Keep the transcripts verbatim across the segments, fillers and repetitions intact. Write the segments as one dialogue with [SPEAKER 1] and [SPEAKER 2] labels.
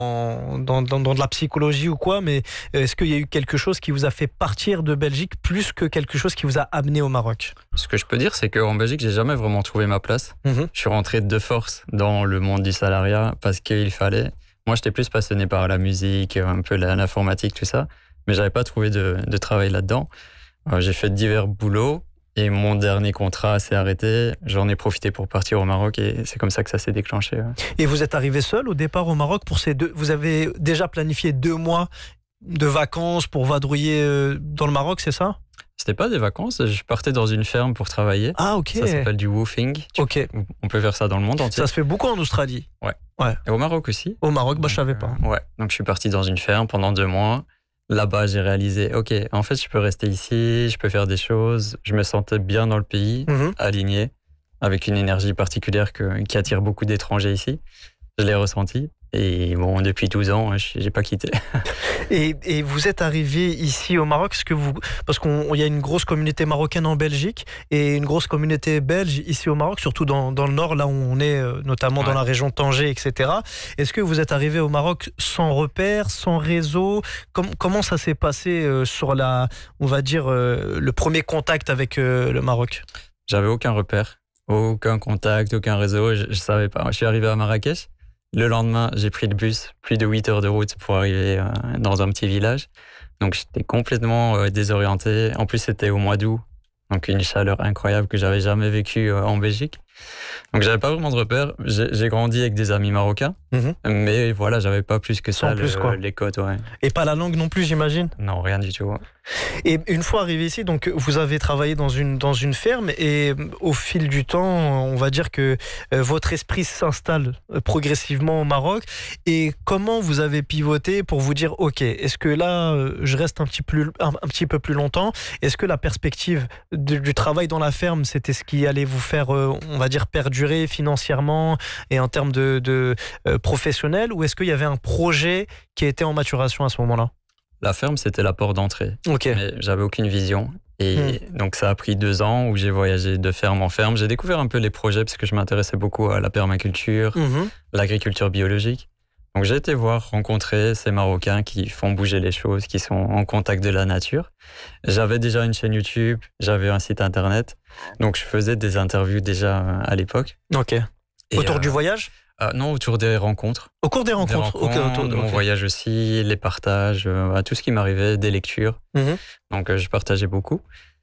[SPEAKER 1] dans, dans, dans de la psychologie ou quoi, mais est-ce qu'il y a eu quelque chose qui vous a fait partir de Belgique plus que quelque chose qui vous a amené au Maroc?
[SPEAKER 2] Ce que je peux dire, c'est qu'en Belgique, j'ai jamais vraiment trouvé ma place. Mmh. Je suis rentré de force dans le monde du salariat parce qu'il fallait. Moi, j'étais plus passionné par la musique, un peu l'informatique, tout ça, mais j'avais pas trouvé de, de travail là-dedans. Euh, j'ai fait divers boulots. Et mon dernier contrat s'est arrêté. J'en ai profité pour partir au Maroc et c'est comme ça que ça s'est déclenché. Ouais.
[SPEAKER 1] Et vous êtes arrivé seul au départ au Maroc pour ces deux. Vous avez déjà planifié deux mois de vacances pour vadrouiller dans le Maroc, c'est ça?
[SPEAKER 2] C'était pas des vacances. Je partais dans une ferme pour travailler.
[SPEAKER 1] Ah ok.
[SPEAKER 2] Ça s'appelle du woofing.
[SPEAKER 1] Ok.
[SPEAKER 2] On peut faire ça dans le monde entier.
[SPEAKER 1] Ça se fait beaucoup en Australie.
[SPEAKER 2] Ouais.
[SPEAKER 1] Ouais.
[SPEAKER 2] Et au Maroc aussi.
[SPEAKER 1] Au Maroc, bah Donc, je savais pas.
[SPEAKER 2] Euh, ouais. Donc je suis parti dans une ferme pendant deux mois. Là-bas, j'ai réalisé, ok, en fait, je peux rester ici, je peux faire des choses. Je me sentais bien dans le pays, mmh. aligné, avec une énergie particulière que, qui attire beaucoup d'étrangers ici. Je l'ai ressenti. Et bon, depuis douze ans, je n'ai pas quitté.
[SPEAKER 1] Et, et vous êtes arrivé ici au Maroc, parce que vous, parce qu'il y a une grosse communauté marocaine en Belgique et une grosse communauté belge ici au Maroc, surtout dans, dans le nord, là où on est, notamment ouais. dans la région de Tanger, et cetera. Est-ce que vous êtes arrivé au Maroc sans repère, sans réseau? Com- Comment ça s'est passé euh, sur la, on va dire, euh, le premier contact avec euh, le Maroc?
[SPEAKER 2] J'avais aucun repère, aucun contact, aucun réseau. Je ne savais pas. Je suis arrivé à Marrakech. Le lendemain, j'ai pris le bus, plus de huit heures de route pour arriver euh, dans un petit village. Donc, j'étais complètement euh, désorienté. En plus, c'était au mois d'août, donc une chaleur incroyable que j'avais jamais vécue euh, en Belgique. Donc, j'avais pas vraiment de repères. J'ai, j'ai grandi avec des amis marocains, mmh. mais voilà, j'avais pas plus que ça
[SPEAKER 1] Sans plus,
[SPEAKER 2] le,
[SPEAKER 1] quoi.
[SPEAKER 2] les codes. Ouais.
[SPEAKER 1] Et pas la langue non plus, j'imagine?
[SPEAKER 2] Non, rien du tout.
[SPEAKER 1] Et une fois arrivé ici, donc vous avez travaillé dans une dans une ferme et au fil du temps, on va dire que euh, votre esprit s'installe progressivement au Maroc. Et comment vous avez pivoté pour vous dire, ok, est-ce que là euh, je reste un petit plus un, un petit peu plus longtemps? Est-ce que la perspective de, du travail dans la ferme, c'était ce qui allait vous faire, euh, on va dire, perdurer financièrement et en termes de, de euh, professionnel, ou est-ce qu'il y avait un projet qui était en maturation à ce moment-là?
[SPEAKER 2] La ferme, c'était la porte d'entrée.
[SPEAKER 1] Okay.
[SPEAKER 2] Mais j'avais aucune vision. Et mmh. donc, ça a pris deux ans où j'ai voyagé de ferme en ferme. J'ai découvert un peu les projets parce que je m'intéressais beaucoup à la permaculture, mmh. l'agriculture biologique. Donc, j'ai été voir, rencontrer ces Marocains qui font bouger les choses, qui sont en contact de la nature. J'avais déjà une chaîne YouTube, j'avais un site internet. Donc, je faisais des interviews déjà à l'époque.
[SPEAKER 1] Ok. Et autour euh, du voyage?
[SPEAKER 2] Euh, non, autour des rencontres.
[SPEAKER 1] Au cours des rencontres,
[SPEAKER 2] des rencontres
[SPEAKER 1] okay, autour de
[SPEAKER 2] mon
[SPEAKER 1] okay.
[SPEAKER 2] voyage aussi, les partages, euh, tout ce qui m'arrivait, des lectures. Mm-hmm. Donc, euh, je partageais beaucoup.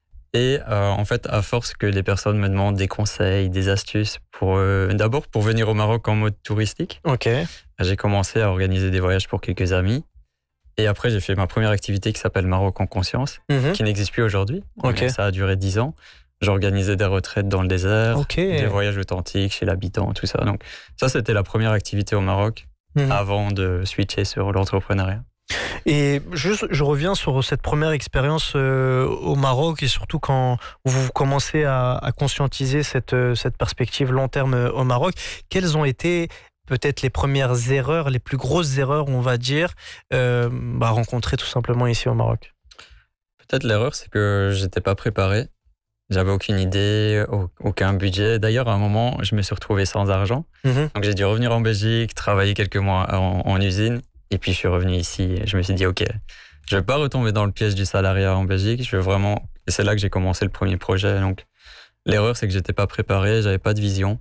[SPEAKER 2] Et euh, en fait, à force que les personnes me demandent des conseils, des astuces, pour euh, d'abord pour venir au Maroc en mode touristique,
[SPEAKER 1] okay.
[SPEAKER 2] j'ai commencé à organiser des voyages pour quelques amis. Et après, j'ai fait ma première activité qui s'appelle Maroc en conscience, mm-hmm. qui n'existe plus aujourd'hui.
[SPEAKER 1] Okay.
[SPEAKER 2] Ça a duré dix ans. J'organisais des retraites dans le désert,
[SPEAKER 1] okay.
[SPEAKER 2] des voyages authentiques chez l'habitant, tout ça. Donc ça, c'était la première activité au Maroc mmh. avant de switcher sur l'entrepreneuriat.
[SPEAKER 1] Et juste, je reviens sur cette première expérience euh, au Maroc et surtout quand vous commencez à, à conscientiser cette, cette perspective long terme au Maroc. Quelles ont été peut-être les premières erreurs, les plus grosses erreurs, on va dire, euh, bah, rencontrées tout simplement ici au Maroc?
[SPEAKER 2] Peut-être l'erreur, c'est que j'étais pas préparé. J'avais aucune idée, aucun budget. D'ailleurs, à un moment, je me suis retrouvé sans argent. Mmh. Donc, j'ai dû revenir en Belgique, travailler quelques mois en, en usine. Et puis, je suis revenu ici. Et je me suis dit, OK, je ne vais pas retomber dans le piège du salariat en Belgique. Je veux vraiment... Et c'est là que j'ai commencé le premier projet. Donc, l'erreur, c'est que je n'étais pas préparé, je n'avais pas de vision.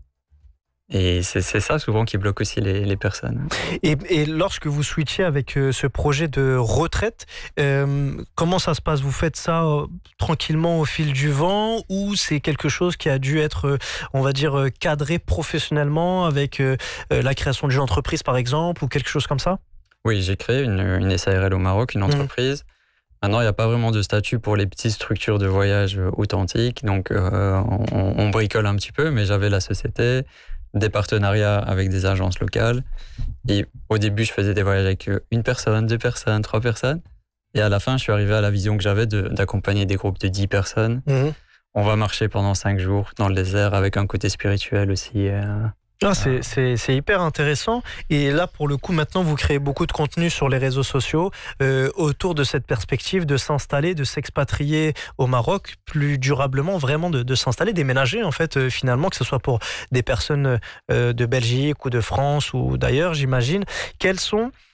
[SPEAKER 2] Et c'est, c'est ça souvent qui bloque aussi les, les personnes.
[SPEAKER 1] Et, et lorsque vous switchez avec euh, ce projet de retraite, euh, comment ça se passe? Vous faites ça euh, tranquillement au fil du vent ou c'est quelque chose qui a dû être, euh, on va dire, euh, cadré professionnellement avec euh, euh, la création d'une entreprise par exemple ou quelque chose comme ça?
[SPEAKER 2] Oui, j'ai créé une, une S A R L au Maroc, une entreprise. Mmh. Maintenant, il n'y a pas vraiment de statut pour les petites structures de voyage authentiques. Donc, euh, on, on bricole un petit peu, mais j'avais la société, des partenariats avec des agences locales. Et au début, je faisais des voyages avec une personne, deux personnes, trois personnes. Et à la fin, je suis arrivé à la vision que j'avais de, d'accompagner des groupes de dix personnes. Mmh. On va marcher pendant cinq jours dans le désert avec un côté spirituel aussi. Euh,
[SPEAKER 1] Ah, c'est, c'est, c'est hyper intéressant. Et là, pour le coup, maintenant, vous créez beaucoup de contenu sur les réseaux sociaux euh, autour de cette perspective de s'installer, de s'expatrier au Maroc plus durablement, vraiment de, de s'installer, déménager, en fait, euh, finalement, que ce soit pour des personnes euh, de Belgique ou de France ou d'ailleurs, j'imagine. Quels sont